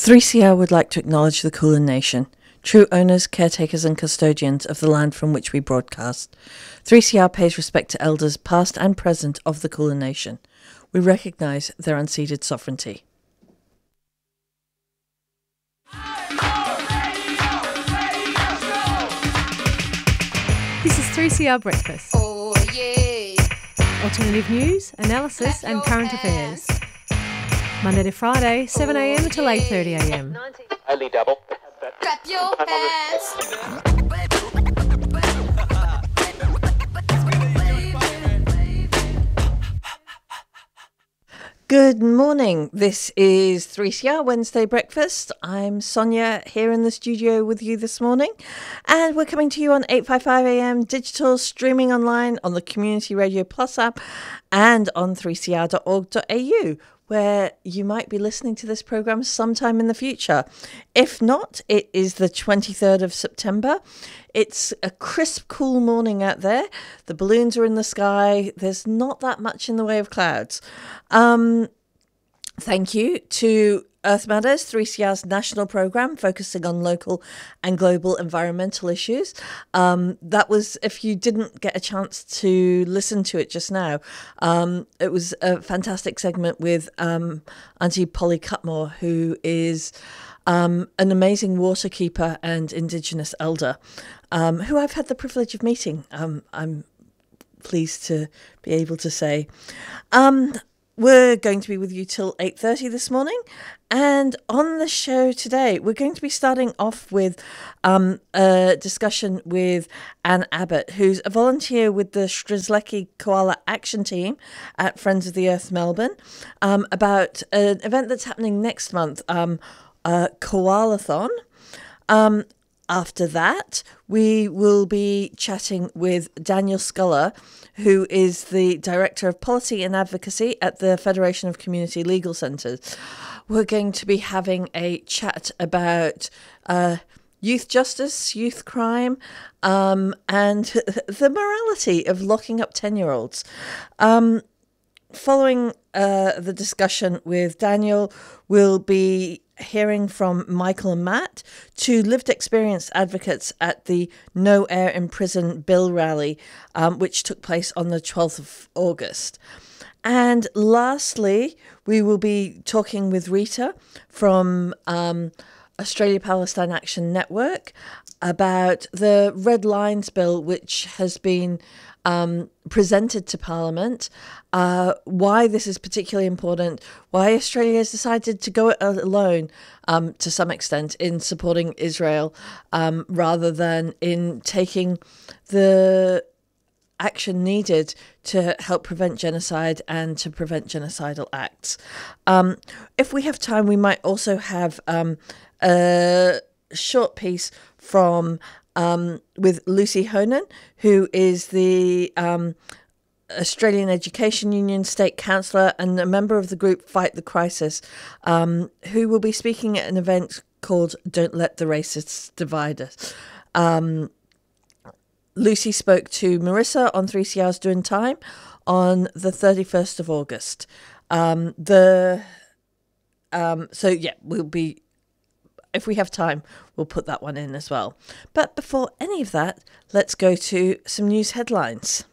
3CR would like to acknowledge the Kulin Nation, true owners, caretakers and custodians of the land from which we broadcast. 3CR pays respect to elders past and present of the Kulin Nation. We recognise their unceded sovereignty. This is 3CR Breakfast. Oh, yeah. Alternative news, analysis and current affairs. Monday to Friday, 7am till 8:30am. Only double. Clap your hands. Good morning. This is 3CR Wednesday Breakfast. I'm Sonia here in the studio with you this morning, and we're coming to you on 855am digital, streaming online on the Community Radio Plus app and on 3cr.org.au, where you might be listening to this programme sometime in the future. If not, it is the 23rd of September. It's a crisp, cool morning out there. The balloons are in the sky. There's not that much in the way of clouds. Thank you to Earth Matters, 3CR's national programme focusing on local and global environmental issues. That was, if you didn't get a chance to listen to it just now, it was a fantastic segment with Auntie Polly Cutmore, who is an amazing waterkeeper and Indigenous elder, who I've had the privilege of meeting. I'm pleased to be able to say. We're going to be with you till 8:30 this morning, and on the show today we're going to be starting off with a discussion with Anne Abbott, who's a volunteer with the Strzelecki Koala Action Team at Friends of the Earth Melbourne, about an event that's happening next month, Koalathon. After that, we will be chatting with Daniel Sculler, who is the Director of Policy and Advocacy at the Federation of Community Legal Centres. We're going to be having a chat about youth justice, youth crime, and the morality of locking up 10-year-olds. Following the discussion with Daniel, we'll be hearing from Michael and Matt, two lived experience advocates at the No Air in Prison Bill rally, which took place on the 12th of August. And lastly, we will be talking with Rita from Australia Palestine Action Network about the Red Lines Bill, which has been presented to Parliament, why this is particularly important, why Australia has decided to go it alone to some extent in supporting Israel, rather than in taking the action needed to help prevent genocide and to prevent genocidal acts. If we have time, we might also have a short piece from with Lucy Honan, who is the Australian Education Union State Councillor and a member of the group Fight the Crisis, who will be speaking at an event called Don't Let the Racists Divide Us. Lucy spoke to Marissa on 3CR's Doing Time on the 31st of August. We'll be, if we have time, we'll put that one in as well. But before any of that, let's go to some news headlines.